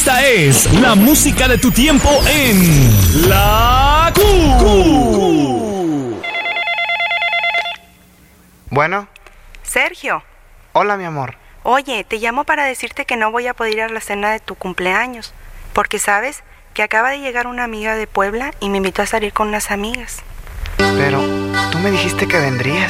Esta es la música de tu tiempo en La Q. Bueno. Sergio. Hola, mi amor. Oye, te llamo para decirte que no voy a poder ir a la cena de tu cumpleaños, porque sabes que acaba de llegar una amiga de Puebla y me invitó a salir con unas amigas. Pero tú me dijiste que vendrías.